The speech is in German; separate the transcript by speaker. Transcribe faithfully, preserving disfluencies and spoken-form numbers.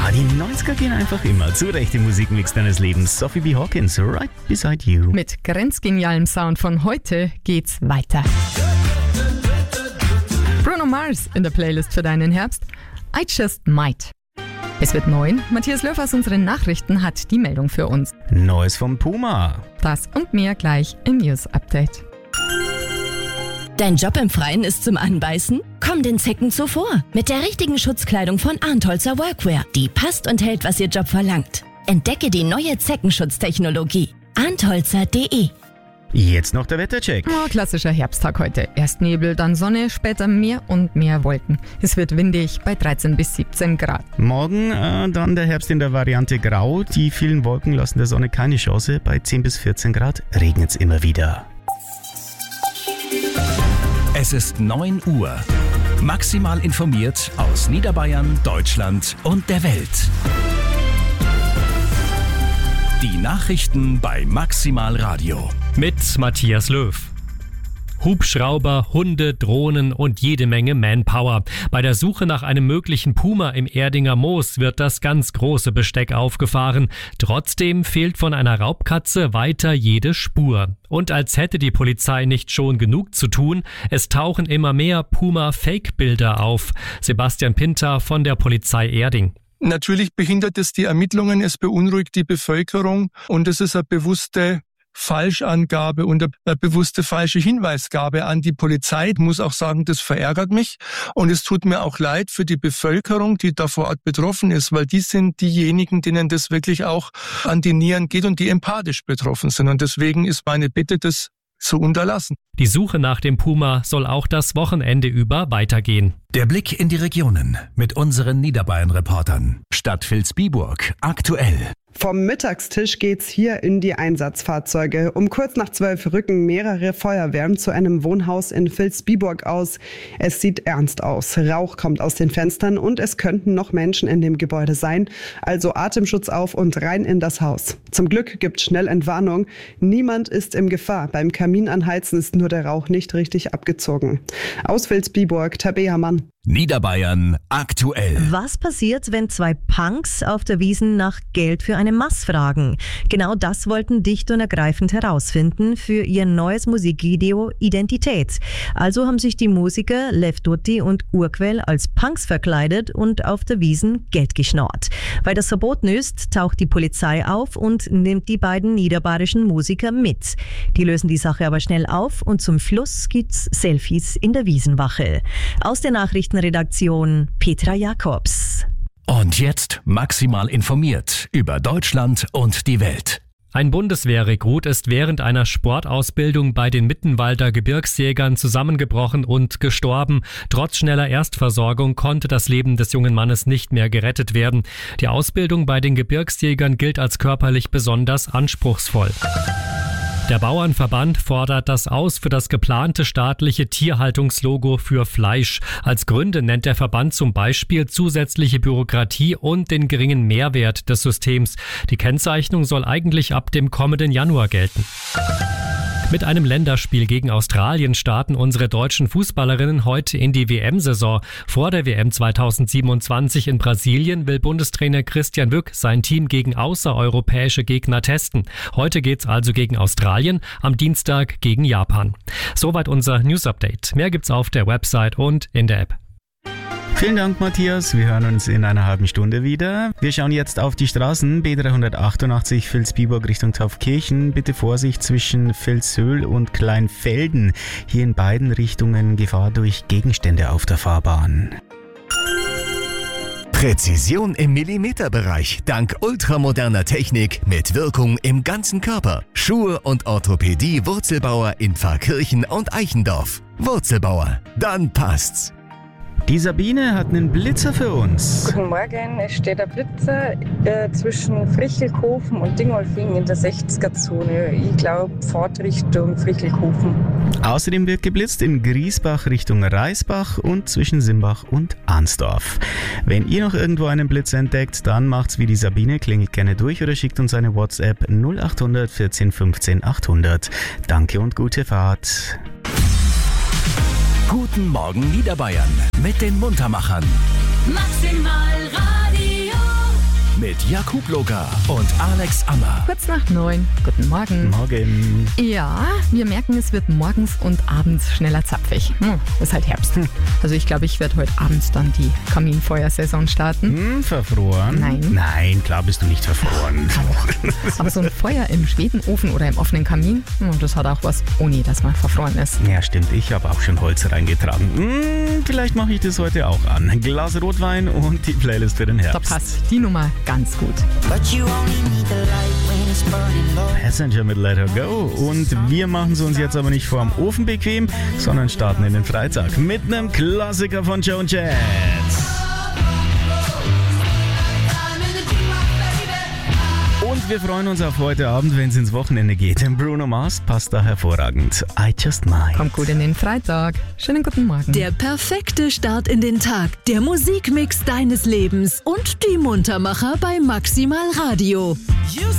Speaker 1: Ah, die neunziger gehen einfach immer. Zu Recht im Musikmix deines Lebens. Sophie B. Hawkins, Right Beside You.
Speaker 2: Mit grenzgenialem Sound von heute geht's weiter. Bruno Mars in der Playlist für deinen Herbst. I Just Might. Es wird neun. Matthias Löw aus unseren Nachrichten hat die Meldung für uns.
Speaker 1: Neues vom Puma.
Speaker 2: Das und mehr gleich im News Update.
Speaker 3: Dein Job im Freien ist zum Anbeißen? Komm den Zecken zuvor. Mit der richtigen Schutzkleidung von Arntholzer Workwear. Die passt und hält, was ihr Job verlangt. Entdecke die neue Zeckenschutztechnologie. arntholzer punkt de.
Speaker 1: Jetzt noch der Wettercheck.
Speaker 2: Oh, klassischer Herbsttag heute. Erst Nebel, dann Sonne, später mehr und mehr Wolken. Es wird windig bei dreizehn bis siebzehn Grad.
Speaker 1: Morgen äh, dann der Herbst in der Variante Grau. Die vielen Wolken lassen der Sonne keine Chance. Bei zehn bis vierzehn Grad regnet es immer wieder.
Speaker 4: Es ist neun Uhr. Maximal informiert aus Niederbayern, Deutschland und der Welt. Die Nachrichten bei Maximal Radio.
Speaker 5: Mit Matthias Löw. Hubschrauber, Hunde, Drohnen und jede Menge Manpower. Bei der Suche nach einem möglichen Puma im Erdinger Moos wird das ganz große Besteck aufgefahren. Trotzdem fehlt von einer Raubkatze weiter jede Spur. Und als hätte die Polizei nicht schon genug zu tun, es tauchen immer mehr Puma-Fake-Bilder auf. Sebastian Pinter von der Polizei Erding.
Speaker 6: Natürlich behindert es die Ermittlungen, es beunruhigt die Bevölkerung und es ist eine bewusste Falschangabe und eine bewusste falsche Hinweisgabe an die Polizei. Ich muss auch sagen, das verärgert mich und es tut mir auch leid für die Bevölkerung, die da vor Ort betroffen ist, weil die sind diejenigen, denen das wirklich auch an die Nieren geht und die empathisch betroffen sind. Und deswegen ist meine Bitte, das zu unterlassen.
Speaker 5: Die Suche nach dem Puma soll auch das Wochenende über weitergehen.
Speaker 4: Der Blick in die Regionen mit unseren Niederbayern-Reportern. Stadt Vilsbiburg aktuell.
Speaker 7: Vom Mittagstisch geht's hier in die Einsatzfahrzeuge. Um kurz nach zwölf rücken mehrere Feuerwehren zu einem Wohnhaus in Vilsbiburg aus. Es sieht ernst aus. Rauch kommt aus den Fenstern und es könnten noch Menschen in dem Gebäude sein. Also Atemschutz auf und rein in das Haus. Zum Glück gibt's schnell Entwarnung. Niemand ist in Gefahr. Beim Kaminanheizen ist nur der Rauch nicht richtig abgezogen. Aus Vilsbiburg, Tabea Mann.
Speaker 4: Niederbayern aktuell.
Speaker 8: Was passiert, wenn zwei Punks auf der Wiesn nach Geld für eine Maß fragen? Genau das wollten dicht und ergreifend herausfinden für ihr neues Musikvideo Identität. Also haben sich die Musiker Lev Dotti und Urquell als Punks verkleidet und auf der Wiesn Geld geschnorrt. Weil das verboten ist, taucht die Polizei auf und nimmt die beiden niederbayerischen Musiker mit. Die lösen die Sache aber schnell auf und zum Schluss gibt's Selfies in der Wiesenwache. Aus der Nachrichten Redaktion Petra Jakobs.
Speaker 4: Und jetzt maximal informiert über Deutschland und die Welt.
Speaker 5: Ein Bundeswehrrekrut ist während einer Sportausbildung bei den Mittenwalder Gebirgsjägern zusammengebrochen und gestorben. Trotz schneller Erstversorgung konnte das Leben des jungen Mannes nicht mehr gerettet werden. Die Ausbildung bei den Gebirgsjägern gilt als körperlich besonders anspruchsvoll. Der Bauernverband fordert das aus für das geplante staatliche Tierhaltungslogo für Fleisch. Als Gründe nennt der Verband zum Beispiel zusätzliche Bürokratie und den geringen Mehrwert des Systems. Die Kennzeichnung soll eigentlich ab dem kommenden Januar gelten. Mit einem Länderspiel gegen Australien starten unsere deutschen Fußballerinnen heute in die W M-Saison. Vor der W M zweitausendsiebenundzwanzig in Brasilien will Bundestrainer Christian Wück sein Team gegen außereuropäische Gegner testen. Heute geht's also gegen Australien, am Dienstag gegen Japan. Soweit unser News-Update. Mehr gibt's auf der Website und in der App.
Speaker 1: Vielen Dank, Matthias. Wir hören uns in einer halben Stunde wieder. Wir schauen jetzt auf die Straßen. B dreihundertachtundachtzig Vilsbiburg Richtung Taufkirchen. Bitte Vorsicht zwischen Vilshöhl und Kleinfelden. Hier in beiden Richtungen Gefahr durch Gegenstände auf der Fahrbahn.
Speaker 9: Präzision im Millimeterbereich dank ultramoderner Technik mit Wirkung im ganzen Körper. Schuhe und Orthopädie Wurzelbauer in Pfarrkirchen und Eichendorf. Wurzelbauer, dann passt's.
Speaker 1: Die Sabine hat einen Blitzer für uns.
Speaker 10: Guten Morgen, es steht ein Blitzer äh, zwischen Frichelkofen und Dingolfing in der sechziger-Zone. Ich glaube, Fahrtrichtung Frichelkofen.
Speaker 1: Außerdem wird geblitzt in Griesbach Richtung Reisbach und zwischen Simbach und Arnsdorf. Wenn ihr noch irgendwo einen Blitz entdeckt, dann macht's wie die Sabine, klingelt gerne durch oder schickt uns eine WhatsApp null achthundert vierzehn fünfzehn achthundert. Danke und gute Fahrt.
Speaker 4: Guten Morgen Niederbayern mit den Muntermachern.
Speaker 3: Maximal Radio.
Speaker 4: Jakub Loga und Alex Ammer.
Speaker 2: Kurz nach neun. Guten Morgen.
Speaker 1: Morgen.
Speaker 2: Ja, wir merken, es wird morgens und abends schneller zapfig. Hm, ist halt Herbst.
Speaker 1: Hm.
Speaker 2: Also ich glaube, ich werde heute abends dann die Kaminfeuersaison starten.
Speaker 1: Hm, verfroren?
Speaker 2: Nein.
Speaker 1: Nein, klar bist du nicht verfroren.
Speaker 2: Aber so ein Feuer im Schwedenofen oder im offenen Kamin, hm, das hat auch was, ohne dass man verfroren ist.
Speaker 1: Ja, stimmt. Ich habe auch schon Holz reingetragen. Hm, vielleicht mache ich das heute auch an. Ein Glas Rotwein und die Playlist für den Herbst.
Speaker 2: Da passt die Nummer ganz gut.
Speaker 1: Passenger mit Let Her Go. Und wir machen es uns jetzt aber nicht vor dem Ofen bequem, sondern starten in den Freitag mit einem Klassiker von Joan Jett. Und wir freuen uns auf heute Abend, wenn es ins Wochenende geht. Denn Bruno Mars passt da hervorragend. I Just Might.
Speaker 2: Kommt gut in den Freitag. Schönen guten Morgen.
Speaker 11: Der perfekte Start in den Tag. Der Musikmix deines Lebens und die Muntermacher bei Maximal Radio.